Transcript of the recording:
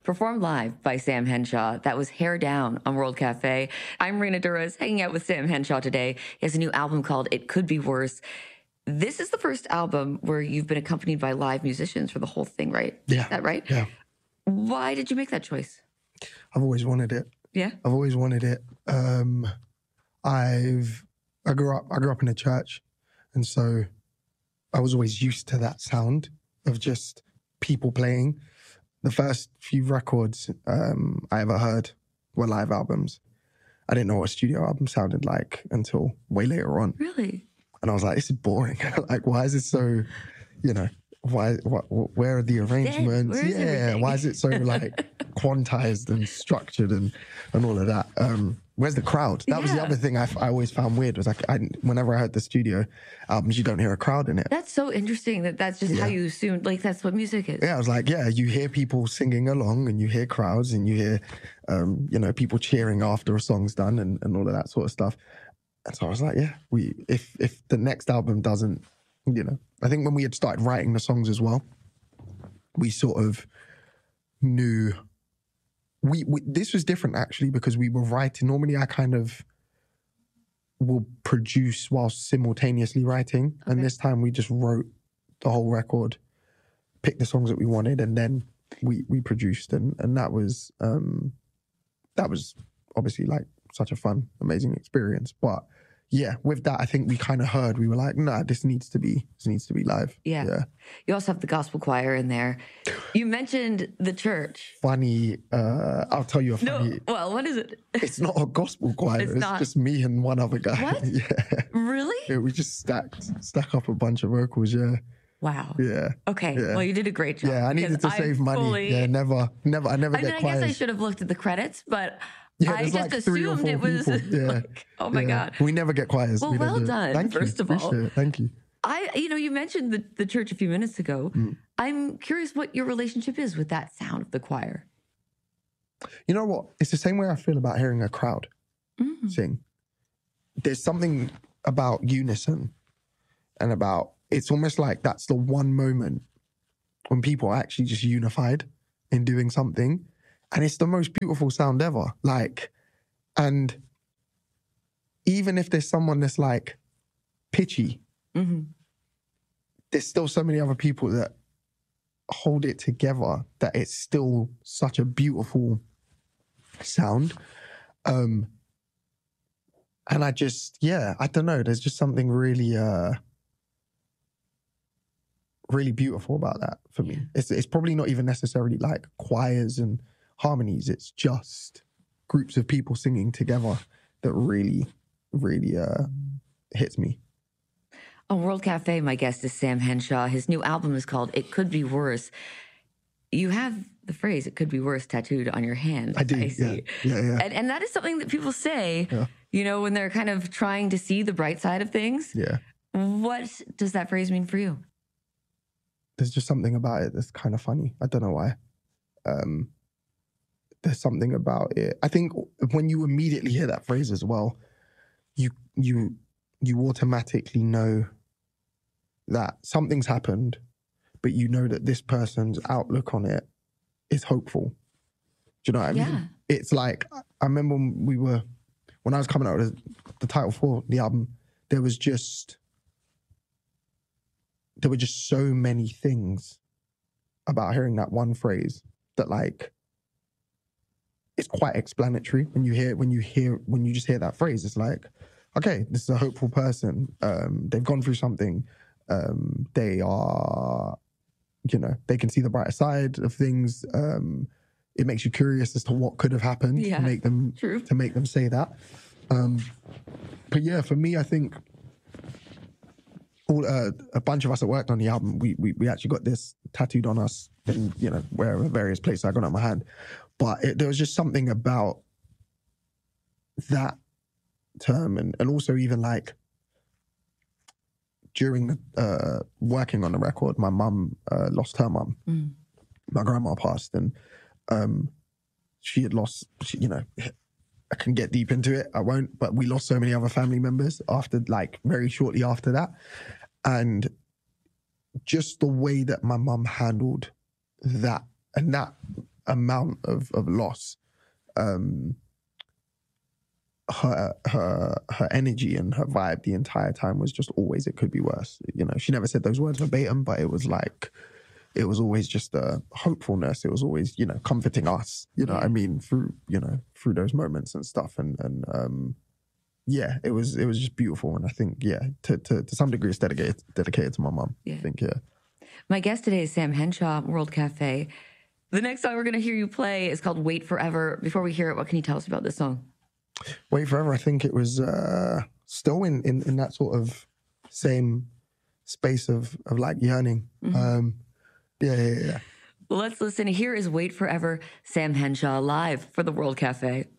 performed live by Sam Henshaw. That was Hair Down on World Cafe. I'm Reena Douras, hanging out with Sam Henshaw today. He has a new album called It Could Be Worse. This is the first album where you've been accompanied by live musicians for the whole thing, right? Yeah. Is that right? Yeah. Why did you make that choice? I've always wanted it. Yeah? I've always wanted it. I grew up in a church, and so I was always used to that sound of just people playing. The first few records I ever heard were live albums. I didn't know what a studio album sounded like until way later on. Really? And I was like, this is boring. Like, why is it so, where are the arrangements? Where is everything? Why is it so like quantized and structured and all of that? Where's the crowd? That was the other thing I always found weird, was like, whenever I heard the studio albums, you don't hear a crowd in it. That's so interesting that's just how you assumed, like, that's what music is. Yeah, I was like, you hear people singing along and you hear crowds and you hear, people cheering after a song's done and all of that sort of stuff. And so I was like, if the next album doesn't, I think when we had started writing the songs as well, we sort of knew, this was different actually, because we were writing. Normally I kind of will produce while simultaneously writing. Okay. And this time we just wrote the whole record, picked the songs that we wanted, and then we produced. And that was obviously like such a fun, amazing experience. But yeah, with that, I think we kind of heard, we were like, nah, this needs to be live. Yeah. You also have the gospel choir in there. You mentioned the church. Funny, I'll tell you a funny. No, well, what is it? It's not a gospel choir. It's just me and one other guy. What? Yeah. Really? Yeah, we just stack up a bunch of vocals, yeah. Wow. Yeah. Okay. Yeah. Well, you did a great job. Yeah, I needed to save money. Yeah, I never get choirs. I guess I should have looked at the credits, but yeah, I just like assumed it was like, oh my God. We never get choirs. Well, well done, first of all. Thank you. You mentioned the church a few minutes ago. I'm curious what your relationship is with that sound of the choir. You know what? It's the same way I feel about hearing a crowd sing. There's something about unison and about, it's almost like that's the one moment when people are actually just unified in doing something. And it's the most beautiful sound ever. Like, and even if there's someone that's like pitchy, there's still so many other people that hold it together that it's still such a beautiful sound. And I just, I don't know. There's just something really, really beautiful about that for me. It's probably not even necessarily like choirs and harmonies. It's just groups of people singing together that really, really hits me. On World Cafe, my guest is Sam Henshaw. His new album is called It Could Be Worse. You have the phrase "It Could Be Worse" tattooed on your hand. I do. I see. Yeah. And that is something that people say, when they're kind of trying to see the bright side of things. Yeah. What does that phrase mean for you? There's just something about it that's kind of funny. I don't know why. There's something about it. I think when you immediately hear that phrase as well, you automatically know that something's happened, but you know that this person's outlook on it is hopeful. Do you know what I mean? It's like, I remember when I was coming out with the title for the album, there were just so many things about hearing that one phrase that like, it's quite explanatory when you just hear that phrase. It's like, okay, this is a hopeful person. They've gone through something. They are, they can see the brighter side of things. It makes you curious as to what could have happened to make them say that. But yeah, for me, I think a bunch of us that worked on the album, we actually got this tattooed on us in, wherever, various places. I got it on my hand. But there was just something about that term and also even like during the working on the record, my mum lost her mum. My grandma passed, and she had lost, I can get deep into it, I won't, but we lost so many other family members after, like, very shortly after that. And just the way that my mum handled that, and that amount of loss, her energy and her vibe the entire time was just always, it could be worse. You know, she never said those words verbatim, but it was like, it was always just a hopefulness. It was always, you know, comforting us, you know what I mean, through, you know, through those moments and stuff. And yeah, it was just beautiful. And I think, yeah, to some degree it's dedicated to my mum. I think, yeah. My guest today is Sam Henshaw, World Cafe. The next song we're going to hear you play is called Wait Forever. Before we hear it, what can you tell us about this song? Wait Forever, I think it was still in that sort of same space of like yearning. Yeah. Well, let's listen. Here is Wait Forever, Sam Henshaw live for the World Cafe.